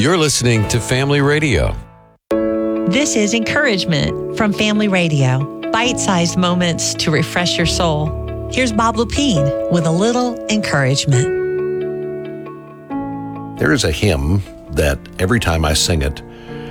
You're listening to Family Radio. This is Encouragement from Family Radio. Bite-sized moments to refresh your soul. Here's Bob Lepine with a little encouragement. There is a hymn that every time I sing it,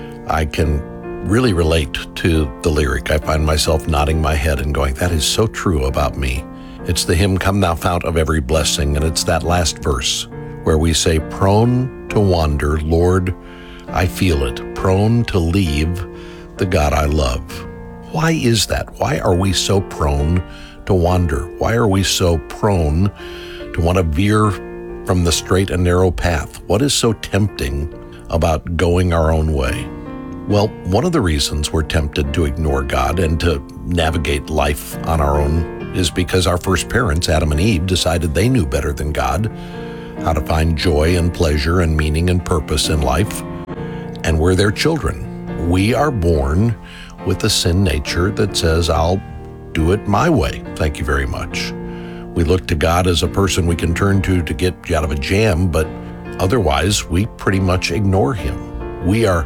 I can really relate to the lyric. I find myself nodding my head and going, that is so true about me. It's the hymn, Come Thou Fount of Every Blessing, and it's that last verse where we say, prone to wander, Lord, I feel it, prone to leave the God I love. Why is that? Why are we so prone to wander? Why are we so prone to want to veer from the straight and narrow path? What is so tempting about going our own way? Well, one of the reasons we're tempted to ignore God and to navigate life on our own is because our first parents, Adam and Eve, decided they knew better than God how to find joy and pleasure and meaning and purpose in life, and we're their children. We are born with a sin nature that says, I'll do it my way, thank you very much. We look to God as a person we can turn to get you out of a jam, but otherwise we pretty much ignore Him. We are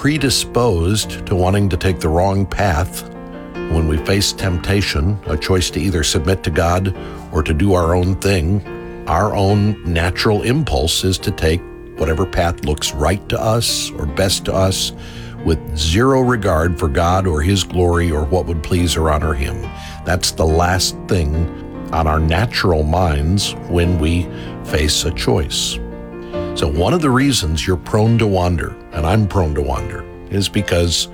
predisposed to wanting to take the wrong path. When we face temptation, a choice to either submit to God or to do our own thing, our own natural impulse is to take whatever path looks right to us or best to us, with zero regard for God or His glory or what would please or honor Him. That's the last thing on our natural minds when we face a choice. So one of the reasons you're prone to wander, and I'm prone to wander, is because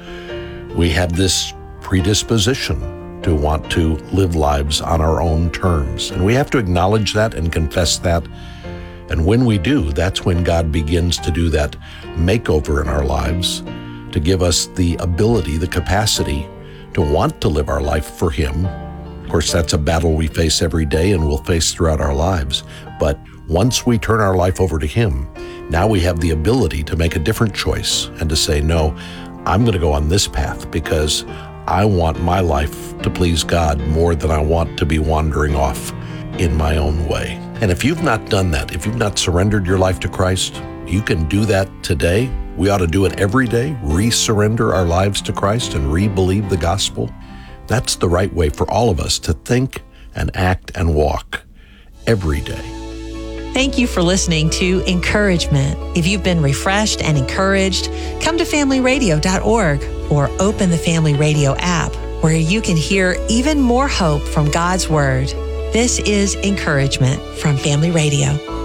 we have this predisposition to want to live lives on our own terms. And we have to acknowledge that and confess that. And when we do, that's when God begins to do that makeover in our lives, to give us the ability, the capacity to want to live our life for Him. Of course, that's a battle we face every day and will face throughout our lives. But once we turn our life over to Him, now we have the ability to make a different choice and to say, no, I'm going to go on this path because I want my life to please God more than I want to be wandering off in my own way. And if you've not done that, if you've not surrendered your life to Christ, you can do that today. We ought to do it every day, re-surrender our lives to Christ and re-believe the gospel. That's the right way for all of us to think and act and walk every day. Thank you for listening to Encouragement. If you've been refreshed and encouraged, come to familyradio.org or open the Family Radio app, where you can hear even more hope from God's Word. This is Encouragement from Family Radio.